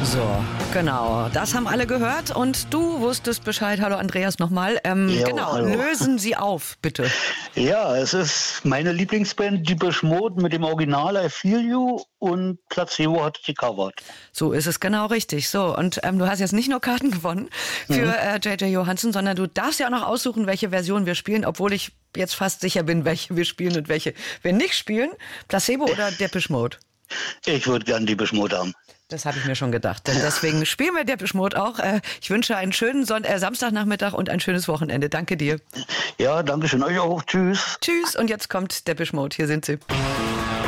So, genau. Das haben alle gehört und du wusstest Bescheid. Hallo Andreas nochmal. Genau, hallo. lösen Sie auf, bitte. Ja, es ist meine Lieblingsband Depeche Mode mit dem Original I Feel You und Placebo hat sie covert. So ist es genau richtig. So, und du hast jetzt nicht nur Karten gewonnen für J.J. Johansen, sondern du darfst ja auch noch aussuchen, welche Version wir spielen, obwohl ich jetzt fast sicher bin, welche wir spielen und welche wir nicht spielen. Placebo oder Depeche Mode? Ich würde gern Depeche Mode haben. Das habe ich mir schon gedacht. Deswegen spielen wir Depeche Mode auch. Ich wünsche einen schönen Samstagnachmittag und ein schönes Wochenende. Danke dir. Ja, danke schön. Euch auch. Tschüss. Tschüss. Und jetzt kommt Depeche Mode. Hier sind sie.